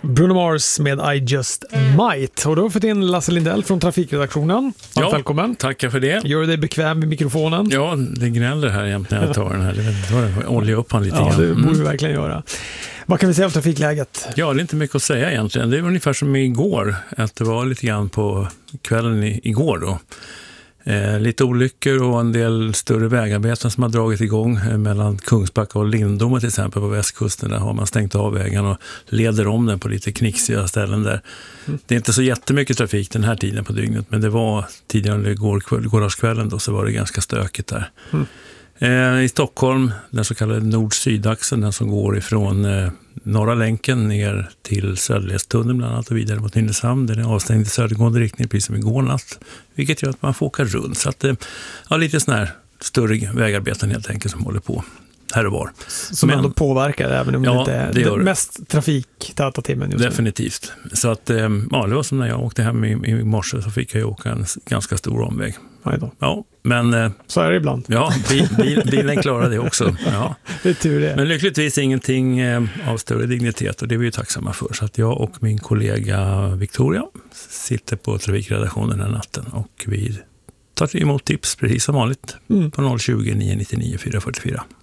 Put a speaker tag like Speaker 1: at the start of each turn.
Speaker 1: Bruno Mars med I Just Might. Och då har vi fått in Lasse Lindell från Trafikredaktionen. Välkommen.
Speaker 2: Tackar för det.
Speaker 1: Gör du dig bekväm med mikrofonen?
Speaker 2: Ja, det gnäller här jämt när jag tar den här. Det vet olja upp han lite grann.
Speaker 1: Ja, det borde vi verkligen göra. Vad kan vi säga om trafikläget?
Speaker 2: Ja, det är inte mycket att säga egentligen. Det är ungefär som igår. Att det var lite grann på kvällen igår då. Lite olyckor och en del större vägarbeten som har dragit igång mellan Kungsbacka och Lindome till exempel på västkusten. Där har man stängt av vägen och leder om den på lite knixiga ställen där. Det är inte så jättemycket trafik den här tiden på dygnet, men det var tidigare under gårdagskvällen då, så var det ganska stökigt där. I Stockholm, den så kallade nord-sydaxeln, den som går ifrån norra länken ner till Söderledstunneln bland annat och vidare mot Nynäshamn. Den är avstängd i södergående riktning precis som igår natt, vilket gör att man får åka runt. Så att, lite sån här större vägarbeten helt enkelt som håller på här och var.
Speaker 1: Som ändå påverkar även om det inte är
Speaker 2: det
Speaker 1: mest trafiktäta timmen just nu.
Speaker 2: Definitivt. Så att, det var som när jag åkte hem i morse, så fick jag åka en ganska stor omväg. Ja, men
Speaker 1: så är det ibland.
Speaker 2: Ja, bilen klarar det också. Ja.
Speaker 1: Det är tur det.
Speaker 2: Men lyckligtvis ingenting av större dignitet, och det är vi ju tacksamma för. Så att jag och min kollega Victoria sitter på trafikredaktionen den natten, och vi tar emot tips precis som vanligt på 020 999 444.